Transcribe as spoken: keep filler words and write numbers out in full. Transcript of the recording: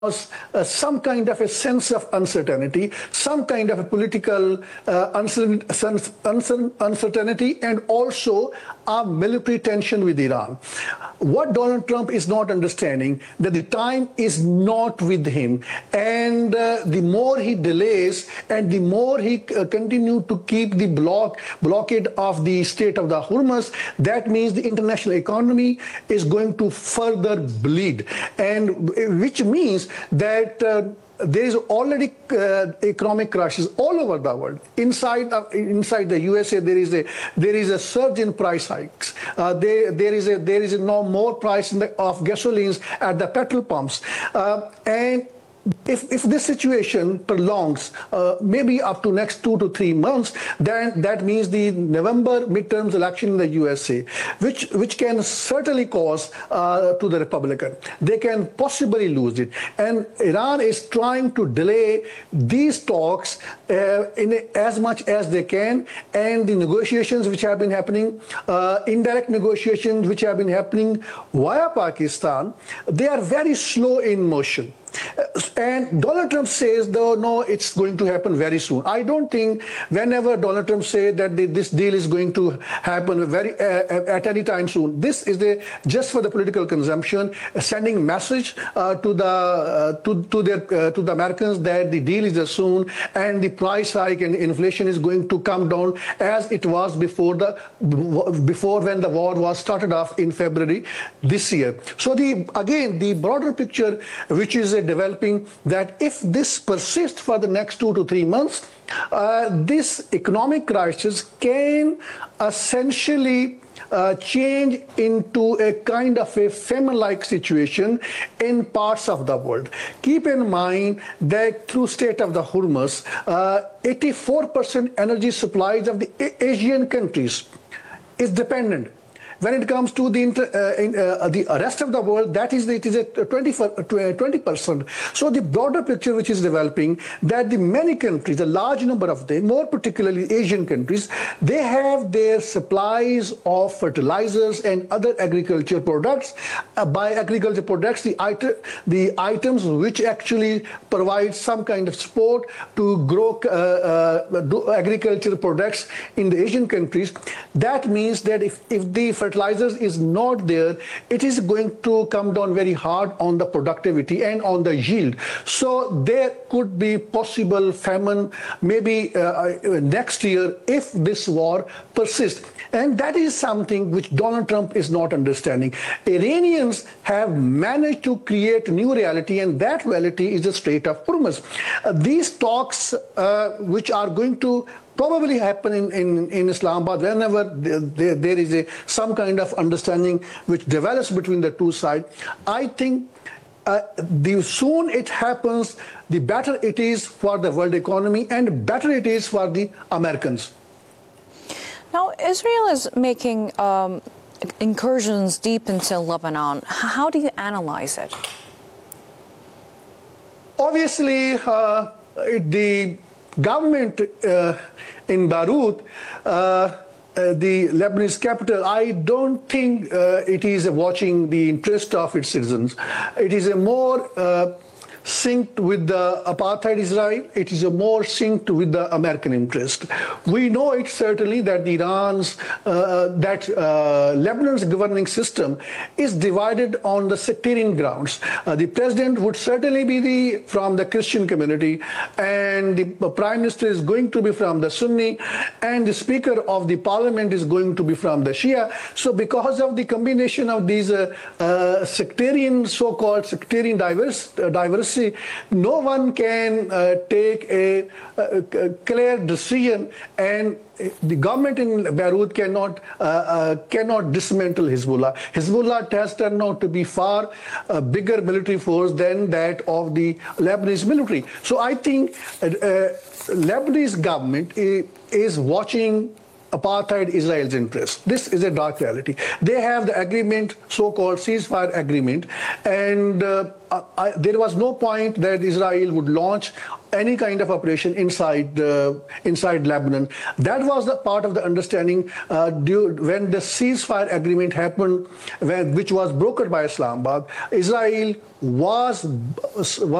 cause uh, some kind of a sense of uncertainty, some kind of a political uh, uncertainty, and also a military tension with Iran. What Donald Trump is not understanding, that the time is not with him, and uh, the more he delays and the more he uh, continue to keep the block blockade of the Strait of the Hormuz, that means the international economy is going to further bleed, and which means that uh, there is already uh, economic crashes all over the world. Inside uh, inside the U S A, there is a there is a surge in price hikes. Uh, there there is a there is a no more price in the, of gasolines at the petrol pumps, uh, and. If, if this situation prolongs, uh, maybe up to next two to three months, then that means the November midterms election in the U S A, which which can certainly cause uh, to the Republican. They can possibly lose it. And Iran is trying to delay these talks uh, in a, as much as they can, and the negotiations which have been happening, uh, indirect negotiations which have been happening via Pakistan, they are very slow in motion. And Donald Trump says, though, no, it's going to happen very soon. I don't think whenever Donald Trump says that the, this deal is going to happen very uh, at any time soon, this is the, just for the political consumption, uh, sending message uh, to the uh, to to their uh, to the Americans that the deal is soon and the price hike and inflation is going to come down as it was before the before when the war was started off in February this year. So the again the broader picture, which is a developing, that if this persists for the next two to three months, uh, this economic crisis can essentially uh, change into a kind of a famine-like situation in parts of the world. Keep in mind that through Strait of the Hormuz, uh, eighty-four percent energy supplies of the Asian countries is dependent. When it comes to the inter, uh, in, uh, the rest of the world, that is it is at twenty percent. So the broader picture which is developing, that the many countries, a large number of them, more particularly Asian countries, they have their supplies of fertilizers and other agriculture products. Uh, by agriculture products, the, item, the items which actually provide some kind of support to grow uh, uh, agricultural products in the Asian countries. That means that if, if the fertilizers is not there, it is going to come down very hard on the productivity and on the yield. So there could be possible famine maybe uh, next year if this war persists. And that is something which Donald Trump is not understanding. Iranians have managed to create a new reality, and that reality is the Strait of Hormuz. Uh, these talks, uh, which are going to probably happen in, in, in Islamabad whenever there, there, there is a, some kind of understanding which develops between the two sides. I think uh, the soon it happens, the better it is for the world economy and better it is for the Americans. Now, Israel is making um, incursions deep into Lebanon. How do you analyze it? Obviously, uh, the government uh, in Beirut, uh, uh, the Lebanese capital, I don't think uh, it is watching the interest of its citizens. It is a more uh, synced with the apartheid Israel. It is a more synced with the American interest. We know it certainly that the Iran's, uh, that uh, Lebanon's governing system is divided on the sectarian grounds. Uh, the president would certainly be the from the Christian community, and the prime minister is going to be from the Sunni, and the speaker of the parliament is going to be from the Shia. So because of the combination of these uh, uh, sectarian, so-called sectarian diverse, uh, diversity, no one can uh, take a, a, a clear decision, and the government in Beirut cannot uh, uh, cannot dismantle Hezbollah. Hezbollah has turned out to be far uh, bigger military force than that of the Lebanese military. So I think uh, uh, Lebanese government is, is watching apartheid Israel's interest. This is a dark reality. They have the agreement, so-called ceasefire agreement, and uh, I, there was no point that Israel would launch any kind of operation inside uh, inside Lebanon. That was the part of the understanding uh, due, when the ceasefire agreement happened, when, which was brokered by Islamabad. Israel was